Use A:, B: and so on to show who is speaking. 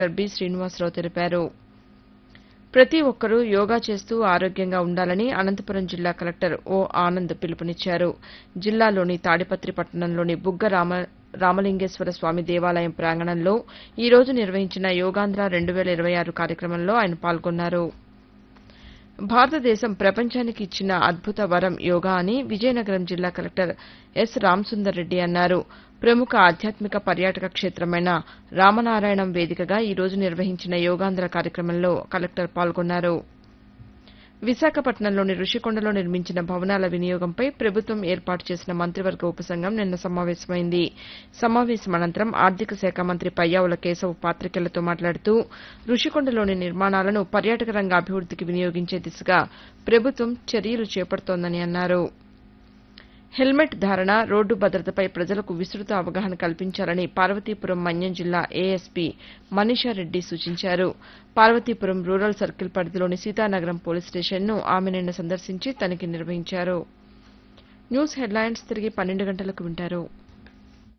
A: B. Srinivasarao తెలిపారు. ప్రతి ఒక్కరూ యోగా చేస్తూ ఆరోగ్యంగా ఉండాలని అనంతపురం జిల్లా కలెక్టర్ ఓ ఆనంద్ పిలుపునిచ్చారు. జిల్లాలోని తాడిపత్రి పట్టణంలోని బుగ్గ రామలింగేశ్వర స్వామి దేవాలయం ప్రాంగణంలో ఈ రోజు నిర్వహించిన యోగాంధ్ర 2026 కార్యక్రమంలో ఆయన పాల్గొన్నారు. భారతదేశం ప్రపంచానికి ఇచ్చిన అద్భుత వరం యోగా అని విజయనగరం జిల్లా కలెక్టర్ ఎస్. రామసుందర్ రెడ్డి అన్నారు. ప్రముఖ ఆధ్యాత్మిక పర్యాటక క్షేత్రమైన రామనారాయణం వేదికగా ఈ రోజు నిర్వహించిన యోగాంధ్ర కార్యక్రమంలో కలెక్టర్ పాల్గొన్నారు. విశాఖపట్నంలోని రుషికొండలో నిర్మించిన భవనాల వినియోగంపై ప్రభుత్వం ఏర్పాటు చేసిన మంత్రివర్గ ఉపసంఘం నిన్న సమావేశమైంది. సమావేశం అనంతరం ఆర్థిక శాఖ మంత్రి పయ్యావుల కేశవ్ పాతికేయులతో మాట్లాడుతూ రుషికొండలోని నిర్మాణాలను పర్యాటక రంగ అభివృద్దికి వినియోగించే దిశగా ప్రభుత్వం చర్యలు చేపడుతోందని అన్నారు. హెల్మెట్ ధారణ, రోడ్డు భద్రతపై ప్రజలకు విస్తృత అవగాహన కల్పించాలని పార్వతీపురం మన్యం జిల్లా ఏఎస్పీ మనీషారెడ్డి సూచించారు. పార్వతీపురం రూరల్ సర్కిల్ పరిధిలోని సీతానగరం పోలీస్ స్టేషన్ను ఆమె నిన్న సందర్శించి తనిఖీ నిర్వహించారు. న్యూస్ హెడ్లైన్స్ తిరిగి 12 గంటలకు వింటారు.